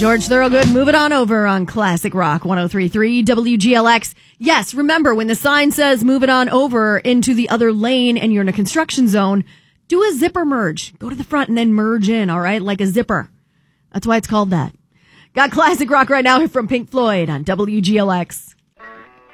George Thorogood, move it on over on Classic Rock 103.3 WGLX. Yes, remember, when the sign says move it on over into the other lane and you're in a construction zone, do a zipper merge. Go to the front and then merge in, all right, like a zipper. That's why it's called that. Got Classic Rock right now from Pink Floyd on WGLX.